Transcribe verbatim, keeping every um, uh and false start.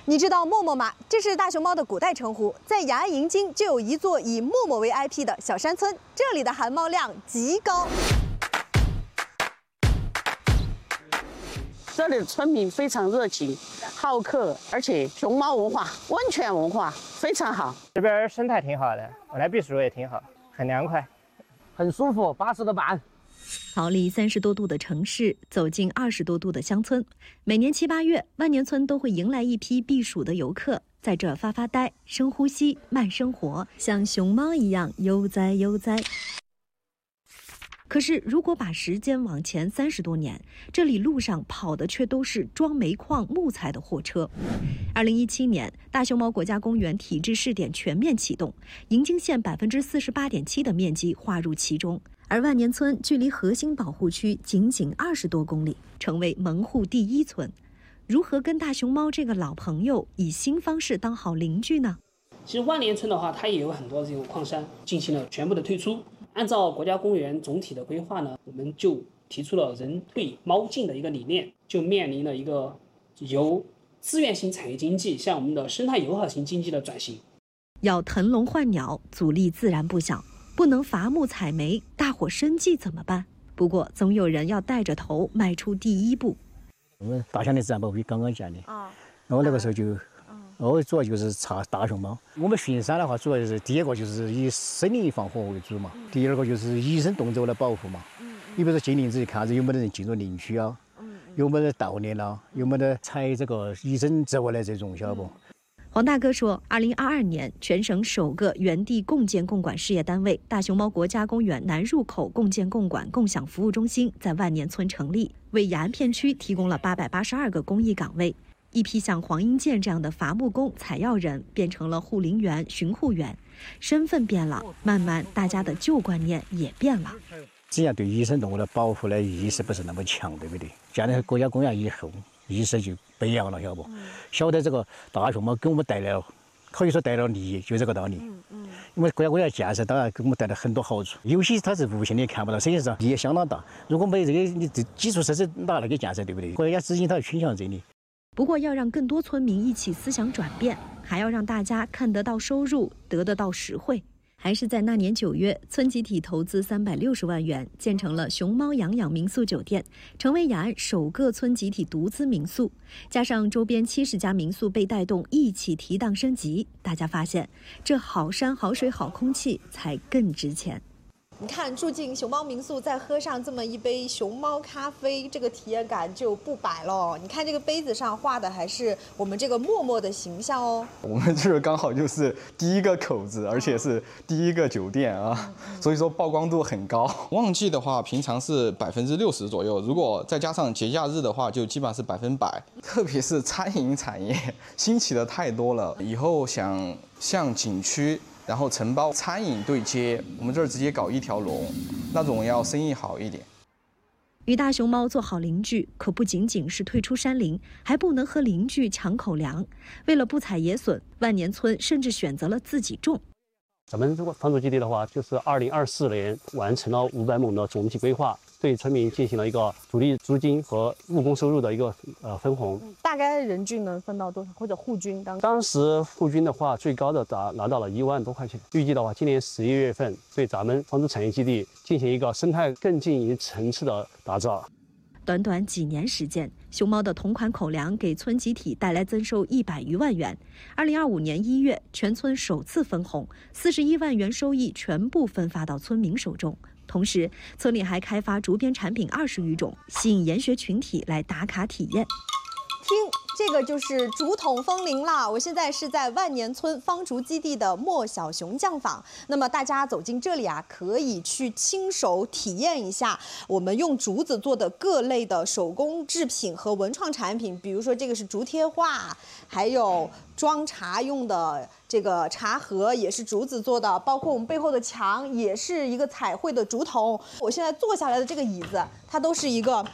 你知道陌陌吗？这是大熊猫的古代称呼。在雅安银津就有一座以陌陌为 I P 的小山村，这里的含猫量极高。 这里的村民非常热情、好客，而且熊猫文化、温泉文化非常好。 这边生态挺好的，我来避暑也挺好，很凉快， 很舒服，八十度半。 逃离三十多度的城市，走进二十多度的乡村。每年七八月，万年村都会迎来一批避暑的游客，在这发发呆、深呼吸、慢生活，像熊猫一样悠哉悠哉。可是，如果把时间往前三十多年，这里路上跑的却都是装煤矿、木材的货车。二零一七年，大熊猫国家公园体制试点全面启动，银津县百分之四十八点七的面积划入其中。 而万年村距离核心保护区仅仅二十多公里，成为门户第一村。如何跟大熊猫这个老朋友以新方式当好邻居呢？ 其实万年村的话，它也有很多这种矿山进行了全部的退出。按照国家公园总体的规划呢，我们就提出了人退猫进的一个理念，就面临了一个由资源型产业经济向我们的生态友好型经济的转型。 要腾笼换鸟，阻力自然不小。 不能伐木采煤，大伙生计怎么办？不过总有人要带着头迈出第一步。 我们大乡的自然保护区刚刚建立，啊，然后那个时候就，我主要就是查大熊猫。我们巡山的话，主要就是第一个就是以森林防火为主嘛，第二个就是野生动植物的保护嘛。你比如说进林子，看下子有没得人进入林区啊，有没得盗猎啦，有没得采这个野生植物的这种，晓得不？ 黄大哥说，二零二二年，全省首个原地共建共管事业单位——大熊猫国家公园南入口共建共管共享服务中心在万年村成立，为雅安片区提供了八百八十二个公益岗位。一批像黄英健这样的伐木工、采药人变成了护林员、巡护员，身份变了，慢慢大家的旧观念也变了。 之前对野生动物的保护的意识不是那么强，对不对？建了国家公园以后， 意识就不一样了，晓得不？晓得这个大熊猫给我们带来了，可以说带来了利益，就这个道理。嗯嗯。因为国家公园建设当然给我们带来很多好处，有些它是无形的看不到，实际上利益相当大。如果没这个你这基础设施哪来给建设，对不对？国家资金它倾向这里。 不过要让更多村民一起思想转变，还要让大家看得到收入，得得到实惠。 还是在那年九月，村集体投资三百六十万元，建成了熊猫养养民宿酒店，成为雅安首个村集体独资民宿。加上周边七十家民宿被带动一起提档升级，大家发现这好山好水好空气才更值钱。 你看，住进熊猫民宿，再喝上这么一杯熊猫咖啡，这个体验感就不摆喽。你看这个杯子上画的还是我们这个陌陌的形象哦。 我们这个刚好就是第一个口子，而且是第一个酒店啊，所以说曝光度很高。旺季的话，平常是百分之六十左右，如果再加上节假日的话，就基本上是百分百。特别是餐饮产业兴起的太多了，以后想向景区 然后承包餐饮对接，我们这儿直接搞一条龙，那种要生意好一点。 与大熊猫做好邻居，可不仅仅是退出山林，还不能和邻居抢口粮。为了不采野笋，万年村甚至选择了自己种。 咱们这个放逐基地的话，就是二零二四年完成了五百亩的总体规划，对村民进行了一个主力租金和务工收入的一个呃分红。 大概人均能分到多少？或者户均当？ 当时户均的话，最高的达拿到了一万多块钱。预计的话，今年十一月份对咱们放逐产业基地进行一个生态更进一层次的打造。 短短几年时间，熊猫的同款口粮给村集体带来增收一百余万元。二零二五年一月，全村首次分红，四十一万元收益全部分发到村民手中。同时，村里还开发竹编产品二十余种，吸引研学群体来打卡体验。 听，这个就是竹筒风铃啦！我现在是在万年村方竹基地的莫小熊酱坊。那么大家走进这里啊，可以去亲手体验一下我们用竹子做的各类的手工制品和文创产品，比如说这个是竹贴画，还有装茶用的这个茶盒也是竹子做的，包括我们背后的墙也是一个彩绘的竹筒。我现在坐下来的这个椅子，它都是一个